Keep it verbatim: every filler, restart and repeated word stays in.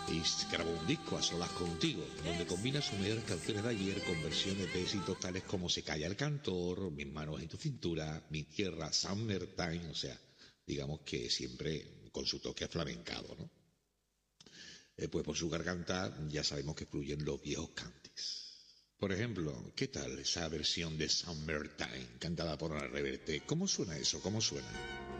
y grabó un disco a solas contigo, donde combina sus mejores canciones de ayer con versiones de éxitos tales como Se calla el cantor, Mis manos en tu cintura, Mi tierra, Summertime, o sea, digamos que siempre con su toque flamencado, ¿no? Eh, pues por su garganta ya sabemos que fluyen los viejos cantes. Por ejemplo, ¿qué tal esa versión de Summertime cantada por Ana Reverte? ¿Cómo suena eso? ¿Cómo suena?